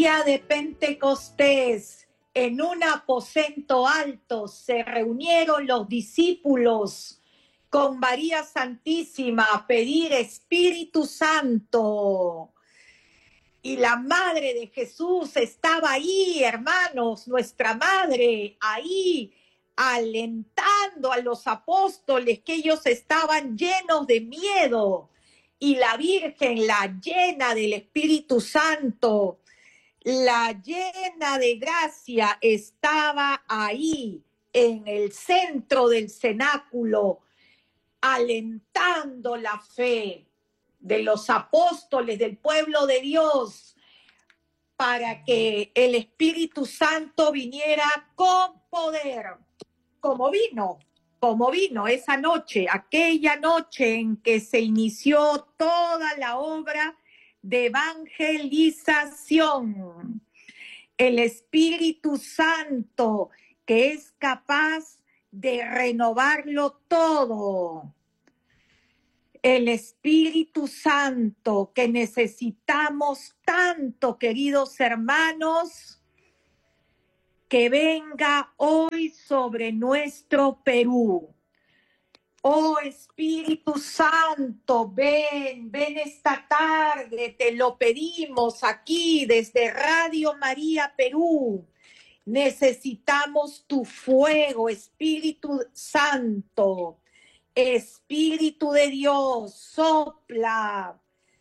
día de Pentecostés, en un aposento alto, se reunieron los discípulos con María Santísima a pedir Espíritu Santo. Y la madre de Jesús estaba ahí, hermanos, nuestra madre, ahí, alentando a los apóstoles, que ellos estaban llenos de miedo. Y la Virgen, la llena del Espíritu Santo, la llena de gracia, estaba ahí en el centro del cenáculo, alentando la fe de los apóstoles, del pueblo de Dios, para que el Espíritu Santo viniera con poder, como vino esa noche, aquella noche en que se inició toda la obra de evangelización. El Espíritu Santo, que es capaz de renovarlo todo. El Espíritu Santo que necesitamos tanto, queridos hermanos, que venga hoy sobre nuestro Perú. Oh Espíritu Santo, ven esta tarde, te lo pedimos aquí desde Radio María Perú. Necesitamos tu fuego, Espíritu Santo. Espíritu de Dios, sopla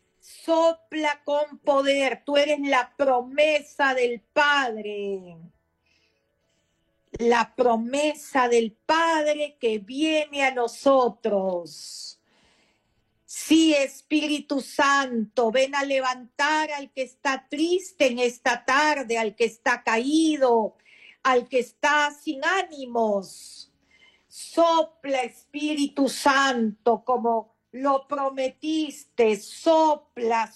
con poder. Tú eres la promesa del Padre. La promesa del Padre que viene a nosotros. Sí, Espíritu Santo, ven a levantar al que está triste en esta tarde, al que está caído, al que está sin ánimos. Sopla, Espíritu Santo, como lo prometiste, sopla.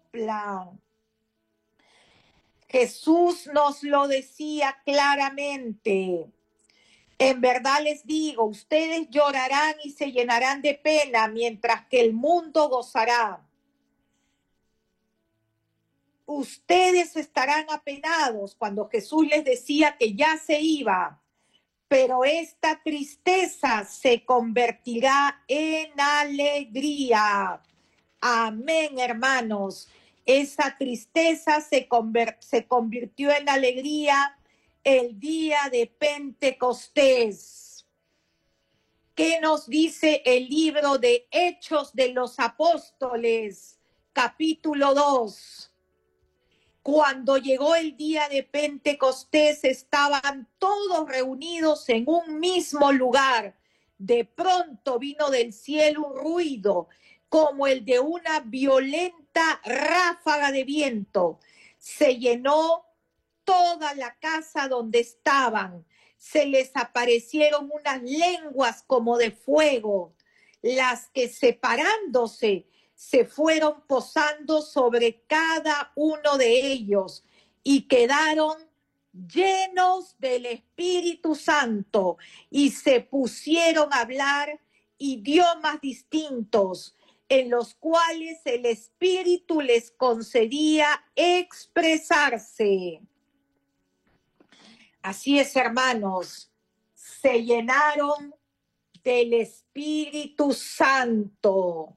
Jesús nos lo decía claramente. En verdad les digo, ustedes llorarán y se llenarán de pena, mientras que el mundo gozará. Ustedes estarán apenados, cuando Jesús les decía que ya se iba. Pero esta tristeza se convertirá en alegría. Amén, hermanos. Esa tristeza se convirtió en alegría el día de Pentecostés. ¿Qué nos dice el libro de Hechos de los Apóstoles, capítulo 2? Cuando llegó el día de Pentecostés, estaban todos reunidos en un mismo lugar. De pronto vino del cielo un ruido, como el de una violenta ráfaga de viento. Se llenó toda la casa donde estaban. Se les aparecieron unas lenguas como de fuego, las que separándose se fueron posando sobre cada uno de ellos y quedaron llenos del Espíritu Santo y se pusieron a hablar idiomas distintos, en los cuales el Espíritu les concedía expresarse. Así es, hermanos, se llenaron del Espíritu Santo.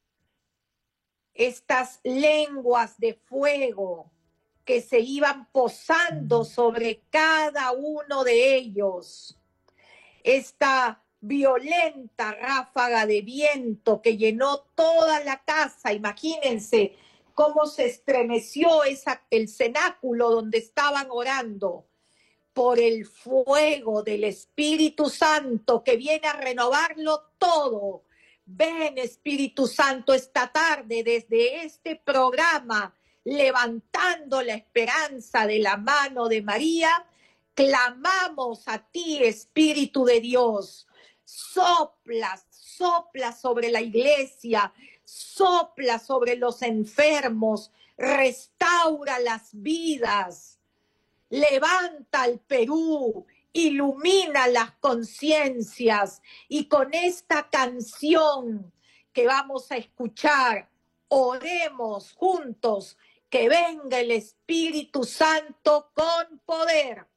Estas lenguas de fuego que se iban posando sobre cada uno de ellos. Esta violenta ráfaga de viento que llenó toda la casa. Imagínense cómo se estremeció el cenáculo donde estaban orando, por el fuego del Espíritu Santo que viene a renovarlo todo. Ven, Espíritu Santo, esta tarde desde este programa, levantando la esperanza de la mano de María, clamamos a ti, Espíritu de Dios. Sopla sobre la iglesia, sopla sobre los enfermos, restaura las vidas, levanta al Perú, ilumina las conciencias, y con esta canción que vamos a escuchar, oremos juntos que venga el Espíritu Santo con poder